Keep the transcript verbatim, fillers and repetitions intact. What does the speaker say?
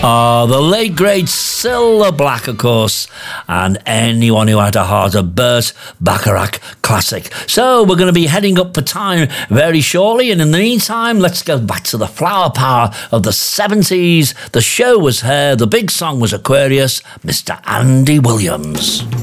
Oh, the late great Cilla Black, of course, and anyone who had a heart, a Burt Bacharach classic. So we're going to be heading up for time very shortly, and in the meantime, let's go back to the flower power of the seventies. The show was Hair, the big song was Aquarius, Mister Andy Williams.